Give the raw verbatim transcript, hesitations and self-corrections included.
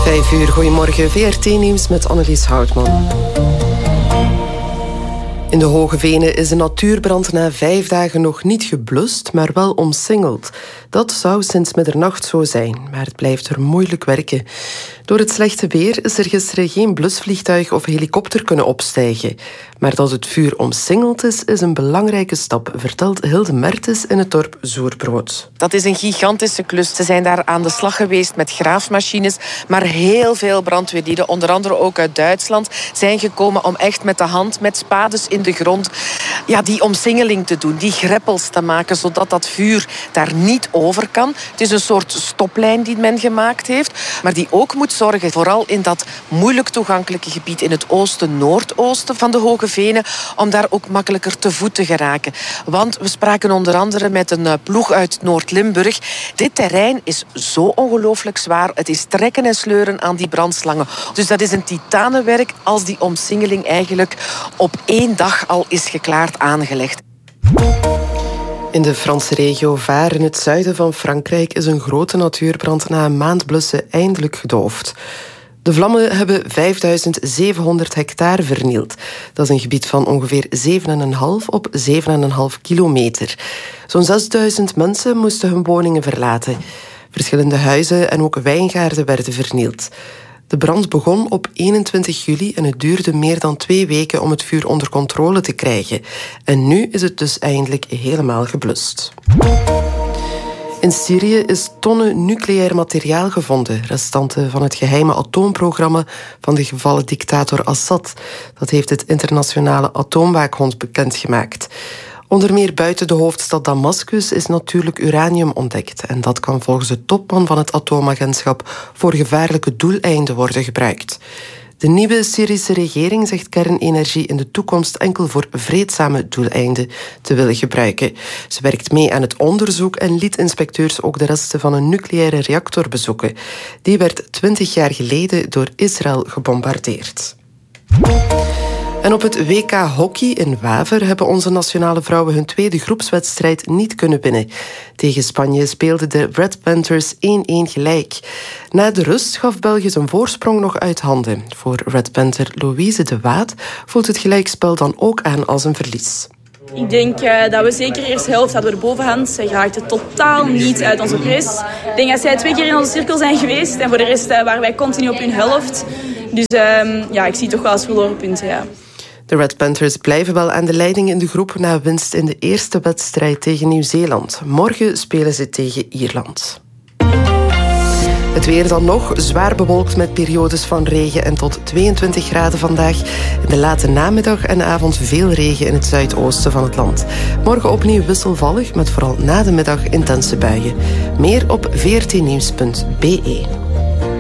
Vijf uur, goedemorgen, V R T-nieuws met Annelies Houtman. In de Hoge Venen is de natuurbrand na vijf dagen nog niet geblust, maar wel omsingeld. Dat zou sinds middernacht zo zijn, maar het blijft er moeilijk werken. Door het slechte weer is er gisteren geen blusvliegtuig of helikopter kunnen opstijgen. Maar dat het vuur omsingeld is, is een belangrijke stap, vertelt Hilde Mertens in het dorp Zoerbrood. Dat is een gigantische klus. Ze zijn daar aan de slag geweest met graafmachines, maar heel veel brandweerlieden, onder andere ook uit Duitsland, zijn gekomen om echt met de hand, met spades in de grond, ja, die omsingeling te doen, die greppels te maken, zodat dat vuur daar niet over kan. Het is een soort stoplijn die men gemaakt heeft, maar die ook moet zorgen, vooral in dat moeilijk toegankelijke gebied in het oosten-noordoosten van de Hoge Venen, om daar ook makkelijker te voet te geraken. Want we spraken onder andere met een ploeg uit Noord-Limburg. Dit terrein is zo ongelooflijk zwaar. Het is trekken en sleuren aan die brandslangen. Dus dat is een titanenwerk als die omsingeling eigenlijk op één dag al is geklaard aangelegd. In de Franse regio Var in het zuiden van Frankrijk is een grote natuurbrand na een maand blussen eindelijk gedoofd. De vlammen hebben vijfduizend zevenhonderd hectare vernield. Dat is een gebied van ongeveer zeven komma vijf op zeven komma vijf kilometer. Zo'n zesduizend mensen moesten hun woningen verlaten. Verschillende huizen en ook wijngaarden werden vernield. De brand begon op eenentwintig juli en het duurde meer dan twee weken om het vuur onder controle te krijgen. En nu is het dus eindelijk helemaal geblust. In Syrië is tonnen nucleair materiaal gevonden, restanten van het geheime atoomprogramma van de gevallen dictator Assad. Dat heeft het internationale atoomwaakhond bekendgemaakt. Onder meer buiten de hoofdstad Damascus is natuurlijk uranium ontdekt. En dat kan volgens de topman van het atoomagentschap voor gevaarlijke doeleinden worden gebruikt. De nieuwe Syrische regering zegt kernenergie in de toekomst enkel voor vreedzame doeleinden te willen gebruiken. Ze werkt mee aan het onderzoek en liet inspecteurs ook de resten van een nucleaire reactor bezoeken. Die werd twintig jaar geleden door Israël gebombardeerd. En op het W K Hockey in Waver hebben onze nationale vrouwen hun tweede groepswedstrijd niet kunnen winnen. Tegen Spanje speelden de Red Panthers één-één gelijk. Na de rust gaf België zijn voorsprong nog uit handen. Voor Red Panther Louise de Waat voelt het gelijkspel dan ook aan als een verlies. Ik denk uh, dat we zeker de eerste helft hadden we de bovenhand. Zij raakte totaal niet uit onze press. Ik denk dat zij twee keer in onze cirkel zijn geweest. En voor de rest uh, waren wij continu op hun helft. Dus uh, ja, ik zie toch wel als verloren punten, ja. De Red Panthers blijven wel aan de leiding in de groep na winst in de eerste wedstrijd tegen Nieuw-Zeeland. Morgen spelen ze tegen Ierland. Het weer dan nog, zwaar bewolkt met periodes van regen en tot tweeëntwintig graden vandaag. In de late namiddag en avond veel regen in het zuidoosten van het land. Morgen opnieuw wisselvallig met vooral na de middag intense buien. Meer op v r t nieuws punt b e.